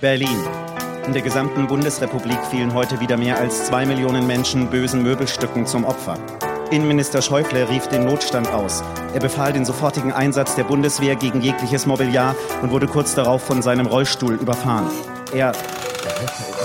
Berlin. In der gesamten Bundesrepublik fielen heute wieder mehr als 2 Millionen Menschen bösen Möbelstücken zum Opfer. Innenminister Schäuble rief den Notstand aus. Er befahl den sofortigen Einsatz der Bundeswehr gegen jegliches Mobiliar und wurde kurz darauf von seinem Rollstuhl überfahren. Er